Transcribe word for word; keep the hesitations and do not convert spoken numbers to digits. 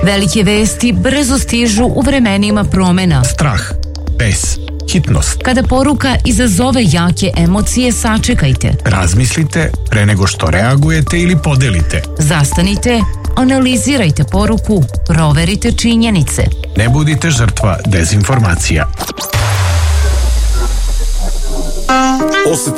Velike vesti brzo stižu u vremenima promena. Strah, bes, hitnost. Kada poruka izazove jake emocije, sačekajte. Razmislite pre nego što reagujete ili podelite. Zastanite, analizirajte poruku, proverite činjenice. Ne budite žrtva dezinformacija.